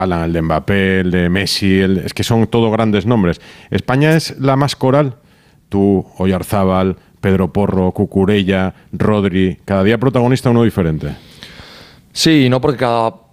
Haaland, el de Mbappé, el de Messi, es que son todos grandes nombres. ¿España es la más coral? Tú, Oyarzábal, Pedro Porro, Cucurella, Rodri, cada día protagonista uno diferente. Sí, no porque cada